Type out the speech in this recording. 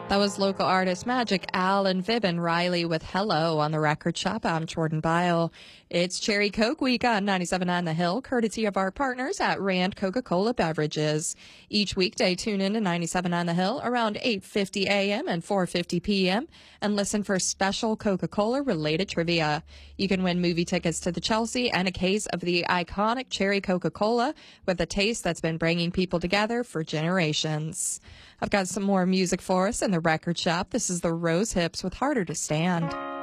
That was local artist Magic Al and Vibin Riley with Hello on the Record Shop. I'm Jordan Bile. It's Cherry Coke Week on 97.9 The Hill, courtesy of our partners at Rand Coca-Cola Beverages. Each weekday, tune in to 97.9 The Hill around 8:50 a.m. and 4:50 p.m. and listen for special Coca-Cola related trivia. You can win movie tickets to the Chelsea and a case of the iconic Cherry Coca-Cola with a taste that's been bringing people together for generations. I've got some more music for us in the Record Shop. This is the Rose Hips with Harder to Stand.